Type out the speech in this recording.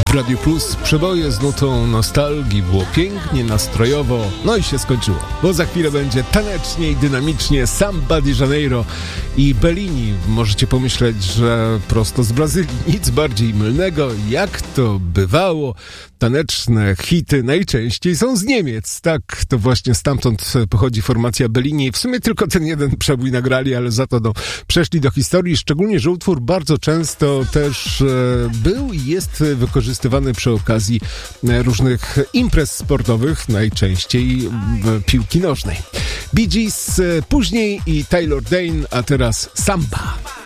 W Radiu Plus przeboje z nutą nostalgii, było pięknie, nastrojowo, no i się skończyło, bo za chwilę będzie tanecznie i dynamicznie Samba de Janeiro i Bellini. Możecie pomyśleć, że prosto z Brazylii, nic bardziej mylnego, jak to bywało. Taneczne hity najczęściej są z Niemiec. Tak, to właśnie stamtąd pochodzi formacja Bellini. W sumie tylko ten jeden przebój nagrali, ale za to przeszli do historii. Szczególnie, że utwór bardzo często też był i jest wykorzystywany przy okazji różnych imprez sportowych, najczęściej piłki nożnej. Bee Gees później i Taylor Dayne, a teraz Samba.